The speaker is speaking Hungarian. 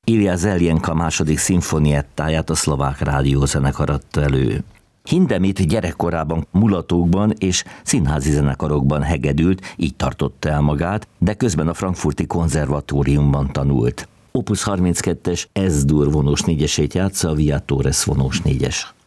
Ilja Zeljenka második szimfoniettáját a szlovák rádiózenekar adta elő. Hindemith gyerekkorában mulatókban és színházi zenekarokban hegedült, így tartotta el magát, de közben a Frankfurti Konzervatóriumban tanult. Opus 32-es S-dur vonós négyesét játsza a Via Torres vonós négyes.